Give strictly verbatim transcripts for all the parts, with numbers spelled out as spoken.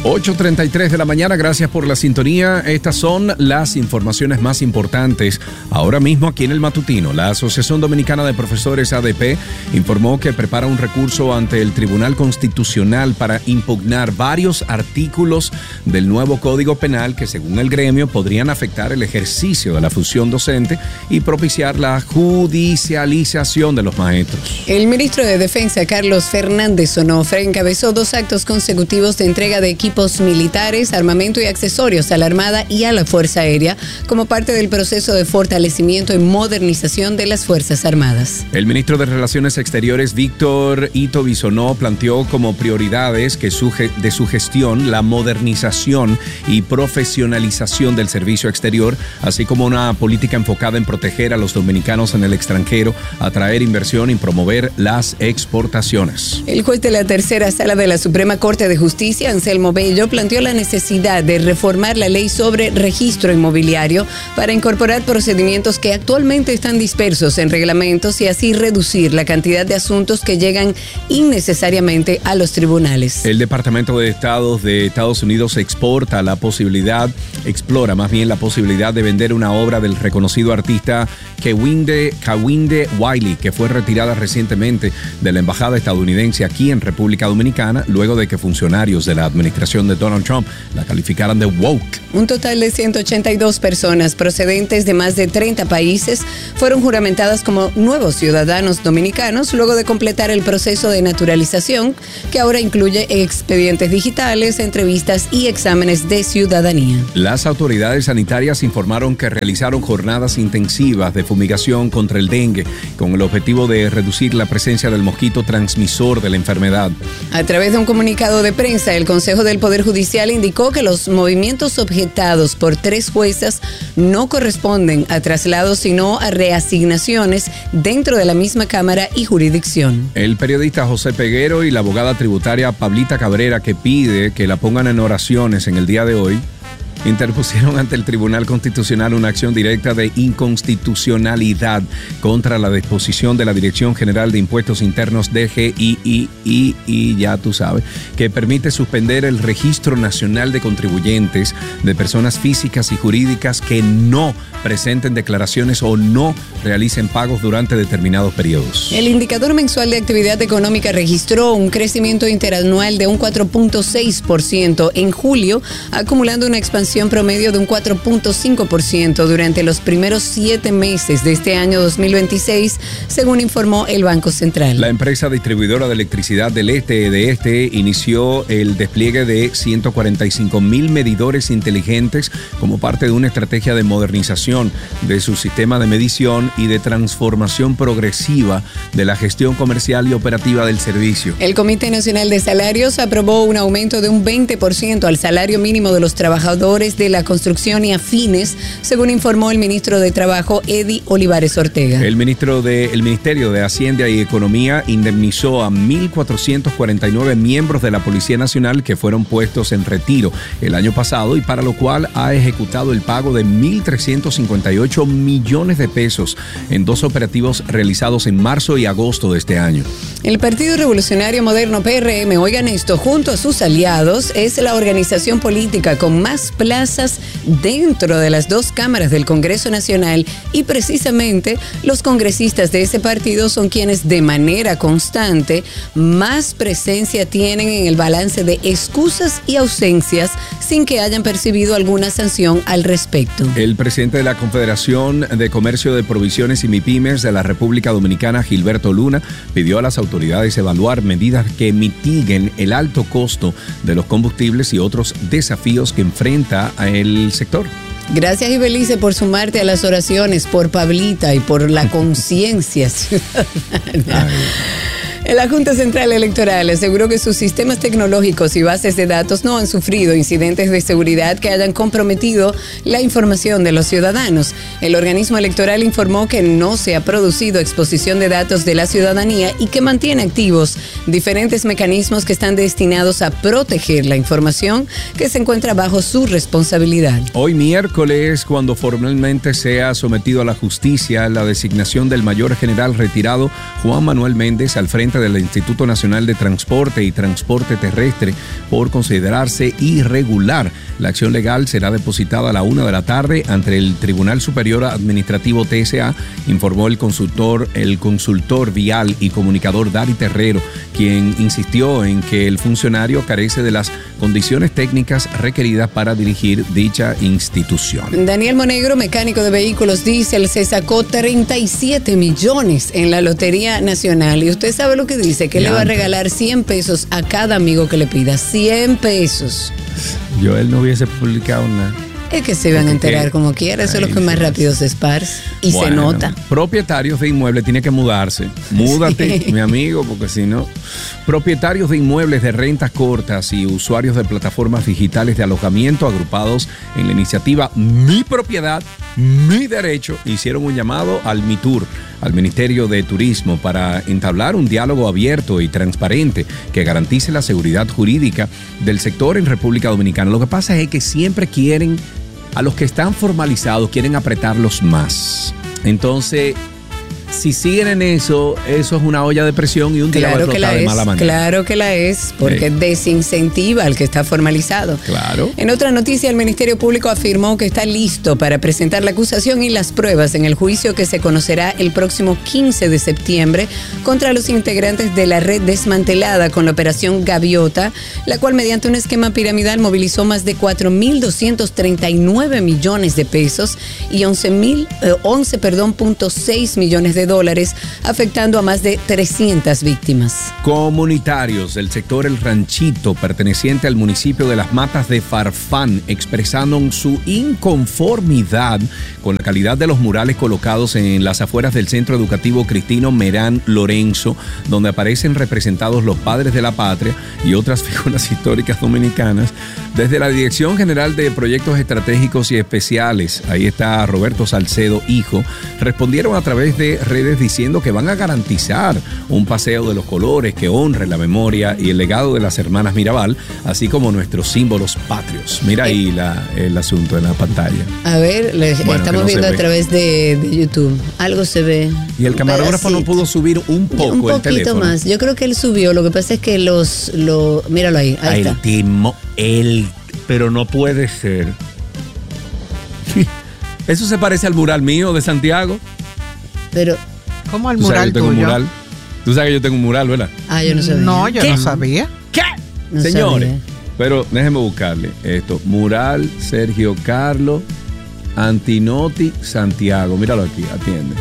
ocho treinta y tres de la mañana, gracias por la sintonía. Estas son las informaciones más importantes ahora mismo aquí en el Matutino. La Asociación Dominicana de Profesores A D P informó que prepara un recurso ante el Tribunal Constitucional para impugnar varios artículos del nuevo Código Penal que, según el gremio, podrían afectar el ejercicio de la función docente y propiciar la judicialización de los maestros. El ministro de Defensa, Carlos Fernández Onofre, encabezó dos actos consecutivos de entrega de equipos militares, armamento y accesorios a la Armada y a la Fuerza Aérea como parte del proceso de fortalecimiento y modernización de las Fuerzas Armadas. El ministro de Relaciones Exteriores, Víctor Ito Bisonó, planteó como prioridades que su, de su gestión la modernización y profesionalización del servicio exterior, así como una política enfocada en proteger a los dominicanos en el extranjero, atraer inversión y promover las exportaciones. El juez de la tercera sala de la Suprema Corte de Justicia, Anselmo Bello, planteó la necesidad de reformar la ley sobre registro inmobiliario para incorporar procedimientos que actualmente están dispersos en reglamentos y así reducir la cantidad de asuntos que llegan innecesariamente a los tribunales. El Departamento de Estado de Estados Unidos exporta la posibilidad, explora más bien la posibilidad de vender una obra del reconocido artista Kehinde, Kehinde Wiley, que fue retirada recientemente de la embajada estadounidense aquí en República Dominicana, luego de que funcionarios de la administración de Donald Trump la calificaran de woke. Un total de ciento ochenta y dos personas procedentes de más de treinta países fueron juramentadas como nuevos ciudadanos dominicanos luego de completar el proceso de naturalización, que ahora incluye expedientes digitales, entrevistas y exámenes de ciudadanía. Las autoridades sanitarias informaron que realizaron jornadas intensivas de fumigación contra el dengue con el objetivo de reducir la presencia del mosquito transmisor de la enfermedad. A través de un comunicado de prensa, el Consejo del Poder Judicial indicó que los movimientos objetados por tres juezas no corresponden a traslados sino a reasignaciones dentro de la misma Cámara y jurisdicción. El periodista José Peguero y la abogada tributaria Pablita Cabrera, que pide que la pongan en oraciones en el día de hoy, interpusieron ante el Tribunal Constitucional una acción directa de inconstitucionalidad contra la disposición de la Dirección General de Impuestos Internos D G I I I, y ya tú sabes, que permite suspender el Registro Nacional de Contribuyentes de personas físicas y jurídicas que no presenten declaraciones o no realicen pagos durante determinados periodos. El indicador mensual de actividad económica registró un crecimiento interanual de un cuatro punto seis por ciento en julio, acumulando una expansión promedio de un cuatro punto cinco por ciento durante los primeros siete meses de este año dos mil veintiséis, según informó el Banco Central. La empresa distribuidora de electricidad del Este de Este inició el despliegue de ciento cuarenta y cinco mil medidores inteligentes como parte de una estrategia de modernización de su sistema de medición y de transformación progresiva de la gestión comercial y operativa del servicio. El Comité Nacional de Salarios aprobó un aumento de un veinte por ciento al salario mínimo de los trabajadores de la construcción y afines, según informó el ministro de Trabajo, Eddie Olivares Ortega. El ministro de, el Ministerio de Hacienda y Economía indemnizó a mil cuatrocientos cuarenta y nueve miembros de la Policía Nacional que fueron puestos en retiro el año pasado y para lo cual ha ejecutado el pago de mil trescientos cincuenta y ocho millones de pesos en dos operativos realizados en marzo y agosto de este año. El Partido Revolucionario Moderno P R M, oigan esto, junto a sus aliados, es la organización política con más plazas dentro de las dos cámaras del Congreso Nacional y precisamente los congresistas de ese partido son quienes de manera constante más presencia tienen en el balance de excusas y ausencias sin que hayan percibido alguna sanción al respecto. El presidente de la Confederación de Comercio de Provisiones y MIPYMES de la República Dominicana, Gilberto Luna, pidió a las autoridades evaluar medidas que mitiguen el alto costo de los combustibles y otros desafíos que enfrenta el sector. Gracias, Ibelice, por sumarte a las oraciones, por Pablita y por la conciencia ciudadana. La Junta Central Electoral aseguró que sus sistemas tecnológicos y bases de datos no han sufrido incidentes de seguridad que hayan comprometido la información de los ciudadanos. El organismo electoral informó que no se ha producido exposición de datos de la ciudadanía y que mantiene activos diferentes mecanismos que están destinados a proteger la información que se encuentra bajo su responsabilidad. Hoy miércoles, cuando formalmente sea sometido a la justicia la designación del mayor general retirado Juan Manuel Méndez al frente del Instituto Nacional de Transporte y Transporte Terrestre por considerarse irregular. La acción legal será depositada a la una de la tarde ante el Tribunal Superior Administrativo T S A, informó el consultor, el consultor vial y comunicador Dari Terrero, quien insistió en que el funcionario carece de las condiciones técnicas requeridas para dirigir dicha institución. Daniel Monegro, mecánico de vehículos diésel, se sacó treinta y siete millones en la Lotería Nacional. Y usted sabe lo que dice, que le va a regalar cien pesos a cada amigo que le pida. cien pesos. Yo él no hubiese publicado nada. Es que se iban a enterar como quiera, eso es lo que más rápido se esparce y bueno, se nota. Propietarios de inmuebles tienen que mudarse. Múdate, sí. mi amigo, porque si no. Propietarios de inmuebles de rentas cortas y usuarios de plataformas digitales de alojamiento agrupados en la iniciativa Mi Propiedad, Mi Derecho, hicieron un llamado al MITUR, al Ministerio de Turismo, para entablar un diálogo abierto y transparente que garantice la seguridad jurídica del sector en República Dominicana. Lo que pasa es que siempre quieren, a los que están formalizados, quieren apretarlos más. Entonces, si siguen en eso, eso es una olla de presión y un día claro va a explotar de mala manera. Claro que la es, porque sí. desincentiva al que está formalizado. Claro. En otra noticia, el Ministerio Público afirmó que está listo para presentar la acusación y las pruebas en el juicio que se conocerá el próximo quince de septiembre contra los integrantes de la red desmantelada con la operación Gaviota, la cual mediante un esquema piramidal movilizó más de cuatro mil doscientos treinta y nueve millones de pesos y once mil, eh, once, perdón, punto seis millones de dólares, afectando a más de trescientas víctimas. Comunitarios del sector El Ranchito, perteneciente al municipio de Las Matas de Farfán, expresaron su inconformidad con la calidad de los murales colocados en las afueras del Centro Educativo Cristino Merán Lorenzo, donde aparecen representados los padres de la patria y otras figuras históricas dominicanas. Desde la Dirección General de Proyectos Estratégicos y Especiales, ahí está Roberto Salcedo, hijo, respondieron a través de redes diciendo que van a garantizar un paseo de los colores que honre la memoria y el legado de las hermanas Mirabal, así como nuestros símbolos patrios. Mira ahí la, el asunto en la pantalla. A ver, le, bueno, estamos no viendo a través de, de YouTube. Algo se ve. Y el camarógrafo no pudo subir un poco un el teléfono. Un poquito más. Yo creo que él subió. Lo que pasa es que los... los míralo ahí. Ahí el está. Timo, el, pero no puede ser. Eso se parece al mural mío de Santiago. Pero... ¿Cómo al ¿Tú mural sabes que yo tengo tuyo? un mural? Tú sabes que yo tengo un mural, ¿verdad? Ah, yo no sabía. No, yo ¿Qué? no sabía. ¿Qué? No Señores, sabía. pero déjenme buscarle esto. Mural Sergio Carlos Antinotti Santiago. Míralo aquí, atiende.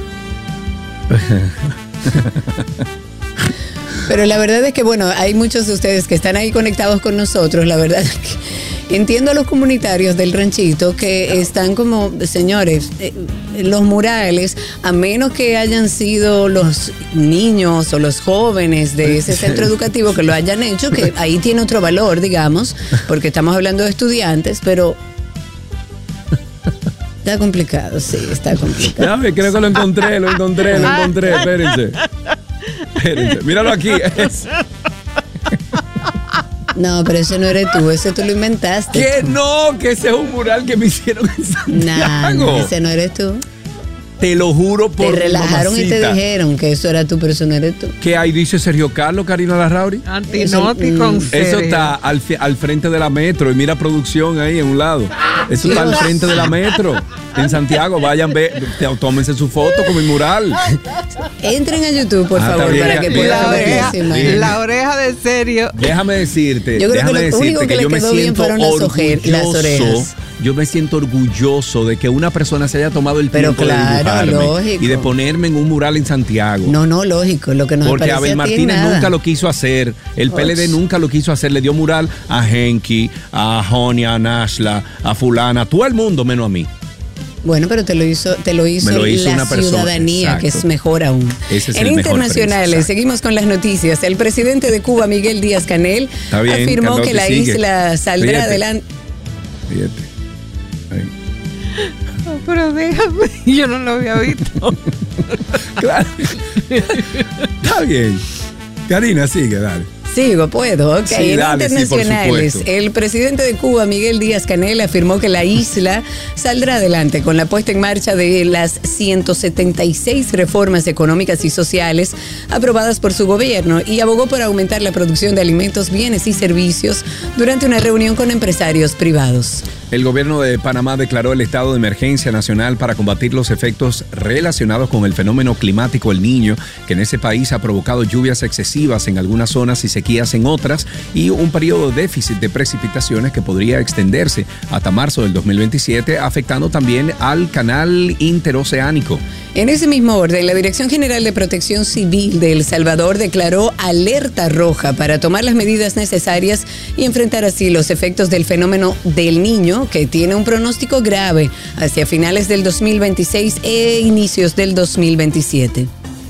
Pero la verdad es que, bueno, hay muchos de ustedes que están ahí conectados con nosotros. La verdad es que entiendo a los comunitarios del ranchito que están como, señores, eh, los murales, a menos que hayan sido los niños o los jóvenes de ese centro educativo que lo hayan hecho, que ahí tiene otro valor, digamos, porque estamos hablando de estudiantes, pero... Está complicado, sí, está complicado. No, creo que lo encontré, lo encontré, lo encontré. Espérense. Espérense. Míralo aquí. Es... No, pero ese no eres tú, ese tú lo inventaste. Que no, que ese es un mural que me hicieron en Santiago. No, ese no eres tú. Te lo juro por Te relajaron mamacita. Y te dijeron que eso era tú, pero eso no eres tú. Que ahí dice Sergio Carlos, Karina Larrauri. Antinotti con Eso Sergio. está al, al frente de la metro. Y mira producción ahí en un lado. Eso está al frente de la metro. En Santiago, vayan, ve, tómense su foto con mi mural. Entren a YouTube, por Ah, está favor, bien, para que mira, puedan La ver oreja, esa imagen. la oreja de Sergio. Déjame decirte, Yo creo que déjame lo único decirte que que, le yo me quedó bien siento fueron las oje- las orgulloso. orejas. Yo me siento orgulloso de que una persona se haya tomado el Pero tiempo claro, de dibujarme lógico. y de ponerme en un mural en Santiago. No, no, lógico, lo que nos Porque parece Abel a ti Martínez nada. nunca lo quiso hacer, el P L D Och. nunca lo quiso hacer, le dio mural a Henky, a Jonia, a Nashla, a fulana, todo el mundo menos a mí. Bueno, pero te lo hizo, te lo hizo, Me lo hizo la una persona, ciudadanía, exacto. que es mejor aún. Ese es en el mejor internacionales, precio, seguimos con las noticias. El presidente de Cuba, Miguel Díaz-Canel, Está bien, afirmó Carlotti, que la sigue. isla saldrá Ríete. adelante. Fíjate. Ahí. No, pero déjame, yo no lo había visto. Claro. Está bien. Karina, sigue, dale. Sigo, puedo. Ok, Sí, en dale, sí, por internacionales, supuesto. el presidente de Cuba, Miguel Díaz-Canel, afirmó que la isla saldrá adelante con la puesta en marcha de las ciento setenta y seis reformas económicas y sociales aprobadas por su gobierno y abogó por aumentar la producción de alimentos, bienes y servicios durante una reunión con empresarios privados. El gobierno de Panamá declaró el estado de emergencia nacional para combatir los efectos relacionados con el fenómeno climático El Niño, que en ese país ha provocado lluvias excesivas en algunas zonas y sequías en otras, y un periodo de déficit de precipitaciones que podría extenderse hasta marzo del dos mil veintisiete, afectando también al canal interoceánico. En ese mismo orden, la Dirección General de Protección Civil de El Salvador declaró alerta roja para tomar las medidas necesarias y enfrentar así los efectos del fenómeno del Niño, que tiene un pronóstico grave hacia finales del dos mil veintiséis e inicios del dos mil veintisiete.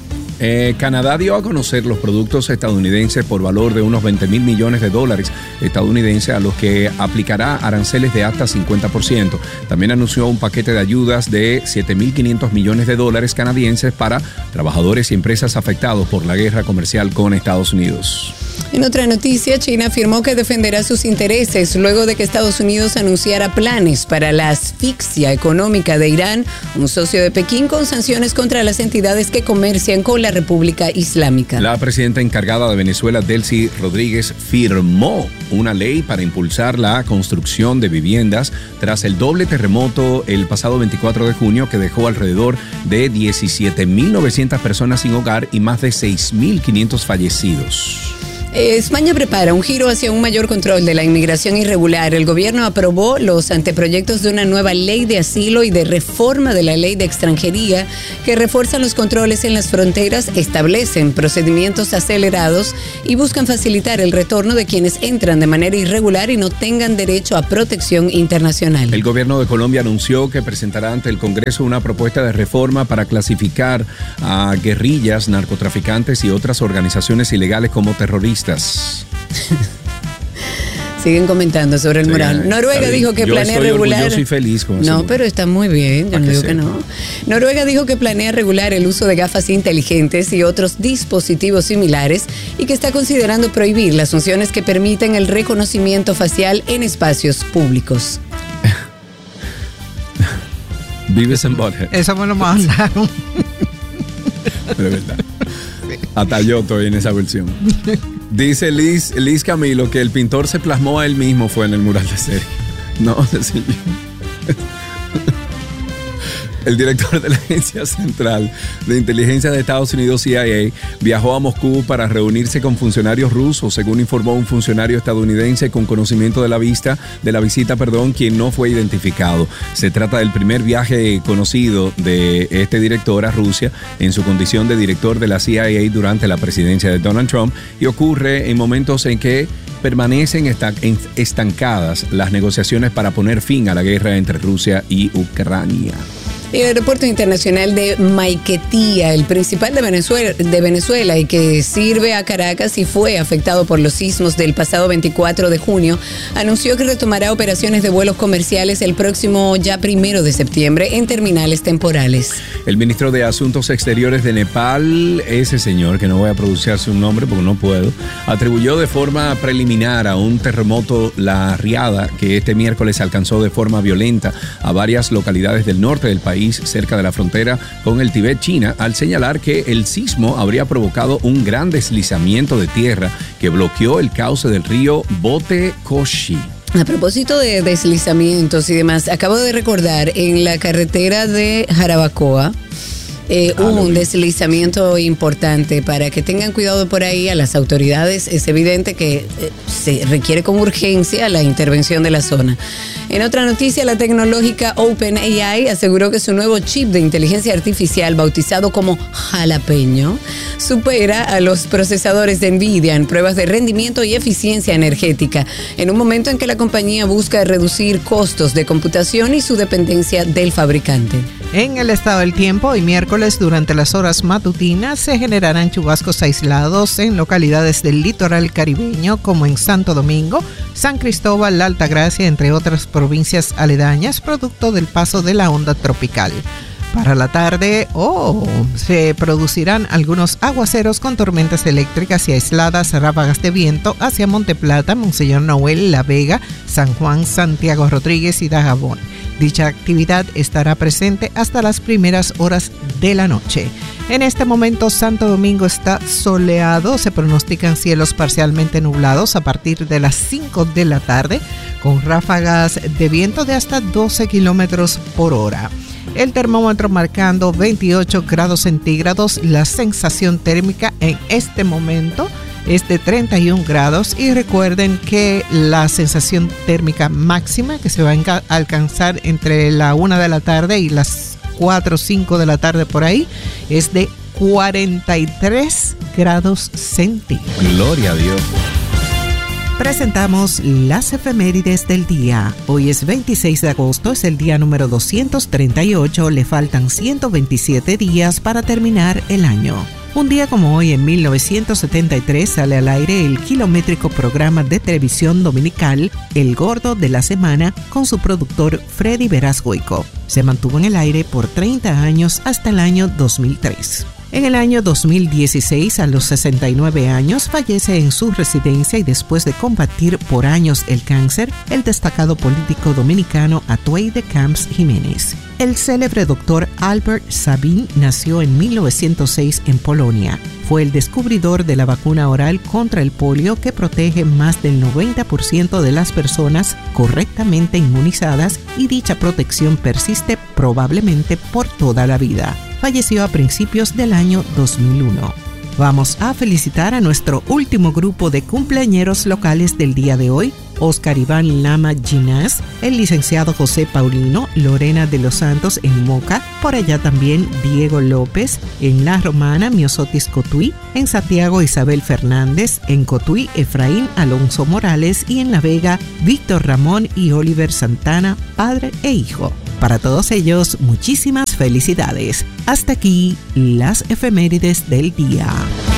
Eh, Canadá dio a conocer los productos estadounidenses por valor de unos veinte mil millones de dólares estadounidenses a los que aplicará aranceles de hasta cincuenta por ciento. También anunció un paquete de ayudas de siete mil quinientos millones de dólares canadienses para trabajadores y empresas afectados por la guerra comercial con Estados Unidos. En otra noticia, China afirmó que defenderá sus intereses luego de que Estados Unidos anunciara planes para la asfixia económica de Irán, un socio de Pekín, con sanciones contra las entidades que comercian con la República Islámica. La presidenta encargada de Venezuela, Delcy Rodríguez, firmó una ley para impulsar la construcción de viviendas tras el doble terremoto el pasado veinticuatro de junio que dejó alrededor de diecisiete mil novecientas personas sin hogar y más de seis mil quinientos fallecidos. España prepara un giro hacia un mayor control de la inmigración irregular. El gobierno aprobó los anteproyectos de una nueva ley de asilo y de reforma de la ley de extranjería que refuerzan los controles en las fronteras, establecen procedimientos acelerados y buscan facilitar el retorno de quienes entran de manera irregular y no tengan derecho a protección internacional. El gobierno de Colombia anunció que presentará ante el Congreso una propuesta de reforma para clasificar a guerrillas, narcotraficantes y otras organizaciones ilegales como terroristas. Siguen comentando sobre el Sí, mural. Noruega bien. dijo que yo planea estoy regular. Yo soy feliz con No, eso. pero está muy bien. Yo no digo que no. Noruega dijo que planea regular el uso de gafas inteligentes y otros dispositivos similares y que está considerando prohibir las funciones que permiten el reconocimiento facial en espacios públicos. Vives en Butthead. Eso me lo mandaron. Pero es verdad. Hasta yo estoy en esa versión. Dice Liz, Liz Camilo que el pintor se plasmó a él mismo fue en el mural de serie. No, sí. El director de la Agencia Central de Inteligencia de Estados Unidos, C I A, viajó a Moscú para reunirse con funcionarios rusos, según informó un funcionario estadounidense con conocimiento de la vista, de la visita, perdón, quien no fue identificado. Se trata del primer viaje conocido de este director a Rusia en su condición de director de la C I A durante la presidencia de Donald Trump y ocurre en momentos en que permanecen estancadas las negociaciones para poner fin a la guerra entre Rusia y Ucrania. El aeropuerto internacional de Maiquetía, el principal de Venezuela, de Venezuela y que sirve a Caracas y fue afectado por los sismos del pasado veinticuatro de junio, anunció que retomará operaciones de vuelos comerciales el próximo ya primero de septiembre en terminales temporales. El ministro de Asuntos Exteriores de Nepal, ese señor, que no voy a pronunciar su nombre porque no puedo, atribuyó de forma preliminar a un terremoto la riada que este miércoles alcanzó de forma violenta a varias localidades del norte del país, cerca de la frontera con el Tíbet, China, al señalar que el sismo habría provocado un gran deslizamiento de tierra que bloqueó el cauce del río Botekoshi. A propósito de deslizamientos y demás, acabo de recordar en la carretera de Jarabacoa, Eh, Ah, hubo un vi. deslizamiento importante. Para que tengan cuidado por ahí a las autoridades, es evidente que eh, se requiere con urgencia la intervención de la zona. En otra noticia, la tecnológica OpenAI aseguró que su nuevo chip de inteligencia artificial, bautizado como Jalapeño, supera a los procesadores de Nvidia en pruebas de rendimiento y eficiencia energética, en un momento en que la compañía busca reducir costos de computación y su dependencia del fabricante. En el estado del tiempo, hoy miércoles, durante las horas matutinas, se generarán chubascos aislados en localidades del litoral caribeño, como en Santo Domingo, San Cristóbal, La Altagracia, entre otras provincias aledañas, producto del paso de la onda tropical. Para la tarde, oh, se producirán algunos aguaceros con tormentas eléctricas y aisladas ráfagas de viento hacia Monte Plata, Monseñor Noel, La Vega, San Juan, Santiago Rodríguez y Dajabón. Dicha actividad estará presente hasta las primeras horas de la noche. En este momento, Santo Domingo está soleado. Se pronostican cielos parcialmente nublados a partir de las cinco de la tarde, con ráfagas de viento de hasta doce kilómetros por hora. El termómetro marcando veintiocho grados centígrados. La sensación térmica en este momento es de treinta y un grados. Y recuerden que la sensación térmica máxima, que se va a alcanzar entre la una de la tarde y las cuatro o cinco de la tarde por ahí, es de cuarenta y tres grados centígrados. Gloria a Dios. Presentamos las efemérides del día. Hoy es veintiséis de agosto, es el día número doscientos treinta y ocho, le faltan ciento veintisiete días para terminar el año. Un día como hoy, en mil novecientos setenta y tres, sale al aire el kilométrico programa de televisión dominical El Gordo de la Semana, con su productor Freddy Veras-Goico. Se mantuvo en el aire por treinta años hasta el año dos mil tres. En el año dos mil dieciséis, a los sesenta y nueve años, fallece en su residencia y después de combatir por años el cáncer, el destacado político dominicano Atuey de Camps Jiménez. El célebre doctor Albert Sabin nació en mil novecientos seis en Polonia. Fue el descubridor de la vacuna oral contra el polio, que protege más del noventa por ciento de las personas correctamente inmunizadas, y dicha protección persiste probablemente por toda la vida. Falleció a principios del año dos mil uno. Vamos a felicitar a nuestro último grupo de cumpleañeros locales del día de hoy: Oscar Iván Lama Ginás, el licenciado José Paulino, Lorena de los Santos en Moca, por allá también Diego López, en La Romana Miosotis Cotuí, en Santiago Isabel Fernández, en Cotuí Efraín Alonso Morales y en La Vega Víctor Ramón y Oliver Santana, padre e hijo. Para todos ellos, muchísimas felicidades. Hasta aquí las efemérides del día.